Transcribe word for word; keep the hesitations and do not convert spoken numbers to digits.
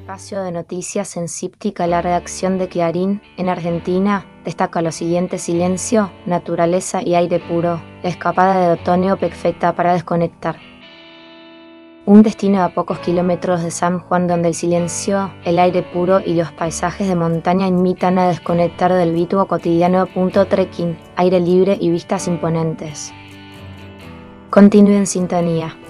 Espacio de noticias en Cíptica, la redacción de Clarín, en Argentina, destaca lo siguiente: silencio, naturaleza y aire puro, la escapada de otoño perfecta para desconectar. Un destino a pocos kilómetros de San Juan donde el silencio, el aire puro y los paisajes de montaña invitan a desconectar del vituo cotidiano. Trekking, aire libre y vistas imponentes. Continúe en sintonía.